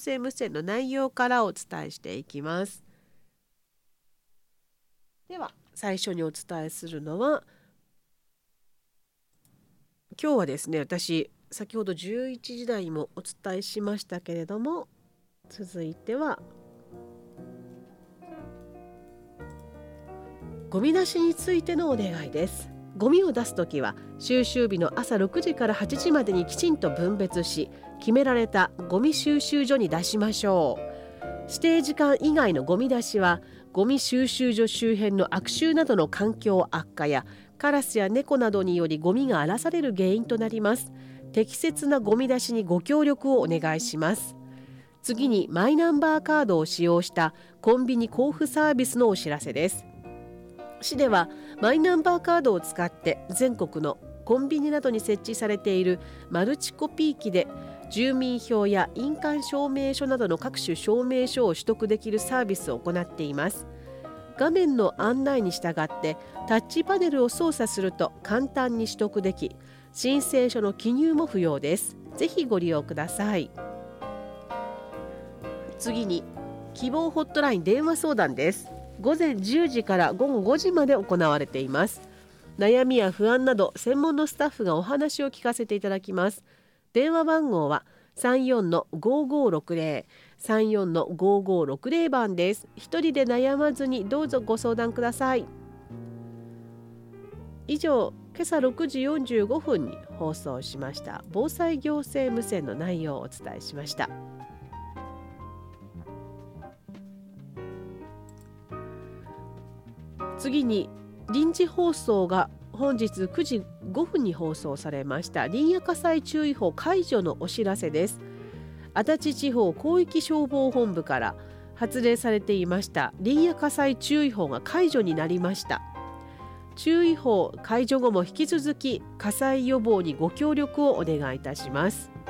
政無線の内容からお伝えしていきます。では最初にお伝えするのは、今日はですね、私先ほど11時台にもお伝えしましたけれども、続いてはゴミ出しについてのお願いです。ゴミを出すときは収集日の朝6時から8時までにきちんと分別し、決められたゴミ収集所に出しましょう。指定時間以外のゴミ出しはゴミ収集所周辺の悪臭などの環境悪化やカラスや猫などによりゴミが荒らされる原因となります。適切なゴミ出しにご協力をお願いします。次にマイナンバーカードを使用したコンビニ交付サービスのお知らせです。市ではマイナンバーカードを使って全国のコンビニなどに設置されているマルチコピー機で住民票や印鑑証明書などの各種証明書を取得できるサービスを行っています。画面の案内に従ってタッチパネルを操作すると簡単に取得でき、申請書の記入も不要です。ぜひご利用ください。次に希望ホットライン電話相談です。午前10時から午後5時まで行われています。悩みや不安など専門のスタッフがお話を聞かせていただきます。電話番号は 34-5560 34-5560 番です。一人で悩まずにどうぞご相談ください。以上、今朝6時45分に放送しました防災行政無線の内容をお伝えしました。次に臨時放送が本日9時5分に放送されました林野火災注意報解除のお知らせです。足立地方広域消防本部から発令されていました林野火災注意報が解除になりました。注意報解除後も引き続き火災予防にご協力をお願いいたします。